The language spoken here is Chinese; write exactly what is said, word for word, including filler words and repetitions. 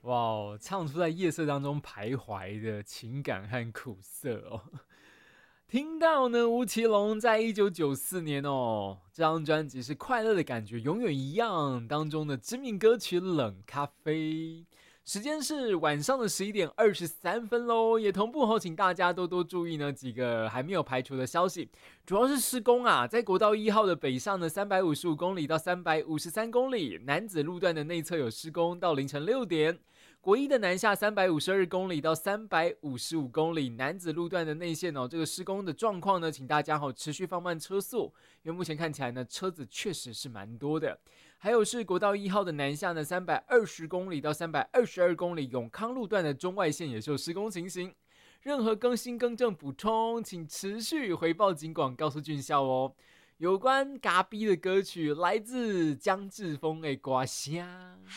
哇哦，唱出在夜色当中徘徊的情感和苦涩哦。听到呢，吴奇隆在一九九四年哦，这张专辑是《快乐的感觉永远一样》当中的知名歌曲《冷咖啡》。时间是晚上的十一点二十三分喽，也同步后，请大家多多注意呢几个还没有排除的消息，主要是施工啊，在国道一号的北上的三百五十五公里到三百五十三公里，楠梓路段的内侧有施工到凌晨六点。国一的南下三百五十二公里到三百五十五公里，楠梓路段的内线哦，这个施工的状况呢，请大家好持续放慢车速，因为目前看起来呢，车子确实是蛮多的。还有是国道一号的南下呢，三百二十公里到三百二十二公里，永康路段的中外线也是有施工情形。任何更新、更正、补充，请持续回报警广，告诉俊孝哦。有关嘎逼的歌曲，来自江志峰的歌声。